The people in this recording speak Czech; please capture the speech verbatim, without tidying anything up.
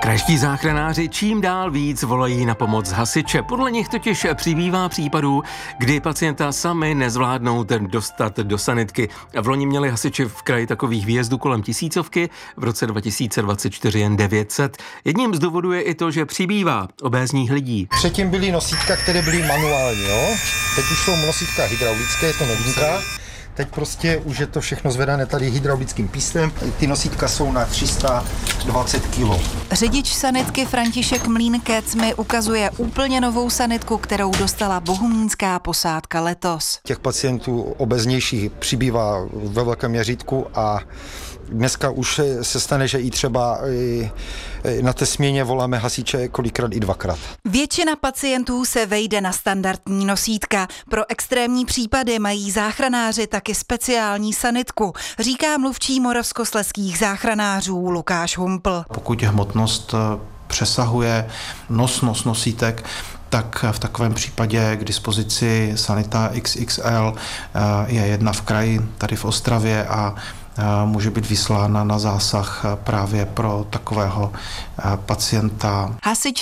Krajští záchranáři čím dál víc volají na pomoc hasiče. Podle nich totiž přibývá případů, kdy pacienta sami nezvládnou ten dostat do sanitky. V loni měli hasiči v kraji takových výjezdů kolem tisícovky, v roce dva tisíce dvacet čtyři jen devět set. Jedním z důvodů je i to, že přibývá obézních lidí. Předtím byly nosítka, které byly manuální, jo? Teď už jsou nosítka hydraulické, je to novinka. Teď prostě už je to všechno zvedané tady hydraulickým pístem. Ty nosítka jsou na tři sta dvacet kilo. Řidič sanitky František Mlínkec mi ukazuje úplně novou sanitku, kterou dostala bohumínská posádka letos. Těch pacientů obeznějších přibývá ve velkém měřítku a dneska už se stane, že i třeba na té směně voláme hasiče kolikrát i dvakrát. Většina pacientů se vejde na standardní nosítka. Pro extrémní případy mají záchranáři taky speciální sanitku, říká mluvčí moravskoslezských záchranářů Lukáš Humpl. Pokud hmotnost přesahuje nosnost nosítek, tak v takovém případě k dispozici sanita X X L je jedna v kraji, tady v Ostravě, a může být vyslána na zásah právě pro takového pacienta. Hasič